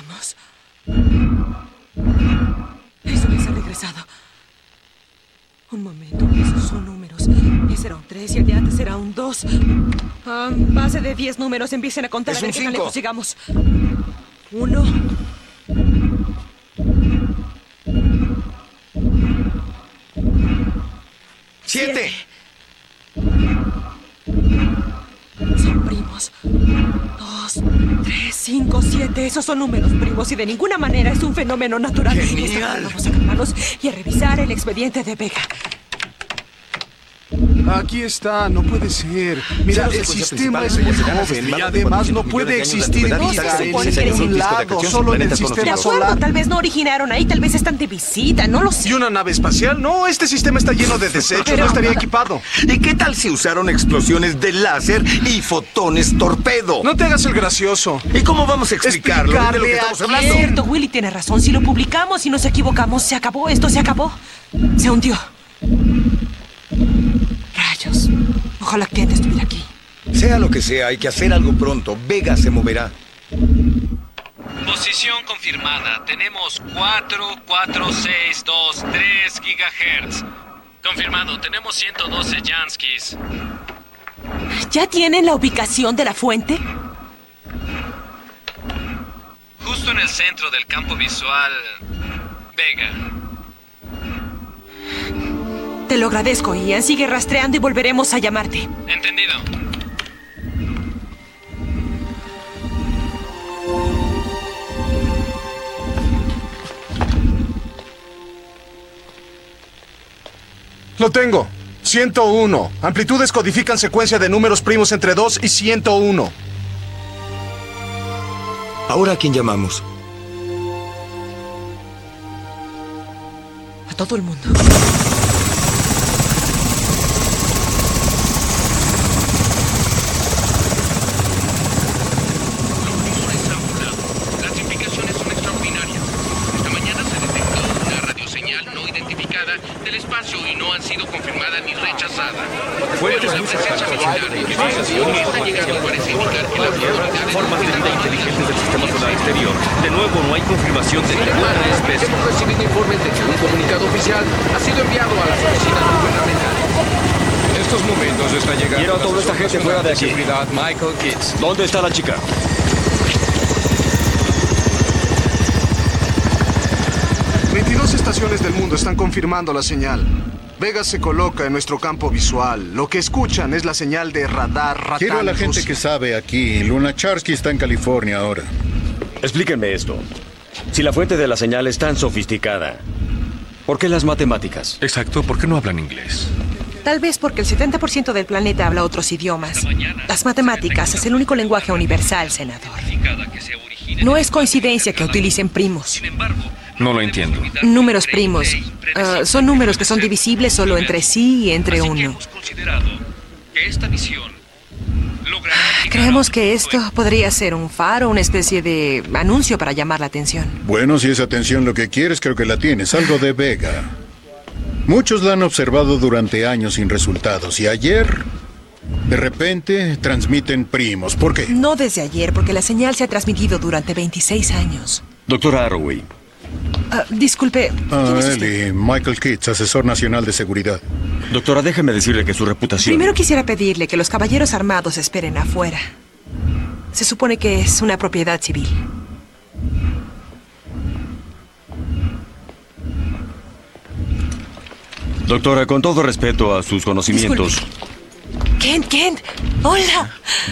Vamos. Eso es, ha regresado. Un momento, esos son números. Ese era un 3 y el de antes era un 2. Base de 10 números, empiecen a contar. Es a ver un qué tan 5. lejos llegamos. 1. 7. Son primos. 2, 3, 5, 7. Esos son números primos y de ninguna manera es un fenómeno natural. ¡Genial! Vamos a calmarnos y a revisar el expediente de Vega. Aquí está, no puede ser. Mira, el sistema es muy joven y además no puede existir vida en ningún lado, solo en el De sistema acuerdo, solar. tal vez no originaron ahí, tal vez están de visita, no lo sé. ¿Y una nave espacial? No, este sistema está lleno de desechos, Pero- no estaría equipado. ¿Y qué tal si usaron explosiones de láser y fotones torpedo? No te hagas el gracioso. ¿Y cómo vamos a explicarlo? ¿De lo que Explicarle estamos a hablando? Es cierto, Willy tiene razón. Si lo publicamos y nos equivocamos, se acabó. Esto se acabó. Se hundió. Rayos. Ojalá Kent estuviera aquí. Sea lo que sea, hay que hacer algo pronto. Vega se moverá. Posición confirmada. Tenemos 44623 GHz. Confirmado, tenemos 112 Janskis. ¿Ya tienen la ubicación de la fuente? Justo en el centro del campo visual. Vega. Te lo agradezco, Ian. Sigue rastreando y volveremos a llamarte. Entendido. Lo tengo. 101. Amplitudes codifican secuencia de números primos entre 2 y 101. ¿Ahora a quién llamamos? A todo el mundo. Las implicaciones son extraordinarias. Esta mañana se detectó una radioseñal no identificada del espacio y no han sido confirmada ni rechazada. Pero la presencia militar en que parece indicar que las autoridades Formas de vida inteligentes del sistema solar exterior. De nuevo, no hay confirmación de ninguna especie. Hemos recibido informes de que un comunicado oficial ha sido enviado a las oficinas gubernamentales. En estos momentos está llegando. Quiero a toda esta gente fuera de aquí. Seguridad Michael Kitts. ¿Dónde está la chica? 22 estaciones del mundo están confirmando la señal. Vega se coloca en nuestro campo visual. Lo que escuchan es la señal de radar Ratán. Quiero a la gente ruso. que sabe aquí. Lunacharsky está en California ahora. Explíquenme esto. Si la fuente de la señal es tan sofisticada, ¿por qué las matemáticas? Exacto, ¿por qué no hablan inglés? Tal vez porque el 70% del planeta habla otros idiomas. Las matemáticas es el único lenguaje universal, senador. No es coincidencia que utilicen primos. No lo entiendo. Números primos. Son números que son divisibles solo entre sí y entre uno. Creemos que esto podría ser un faro, una especie de anuncio para llamar la atención. Bueno, si es atención lo que quieres, creo que la tienes. Algo de Vega. Muchos la han observado durante años sin resultados. Y ayer, de repente, transmiten primos. ¿Por qué? No desde ayer, porque la señal se ha transmitido durante 26 años. Doctora Arroway, Disculpe, ¿quién es usted? Él y Michael Kitts, asesor nacional de seguridad. doctora, déjeme decirle que su reputación... Primero quisiera pedirle que los caballeros armados esperen afuera. Se supone que es una propiedad civil. Doctora, con todo respeto a sus conocimientos... Kent, Hola.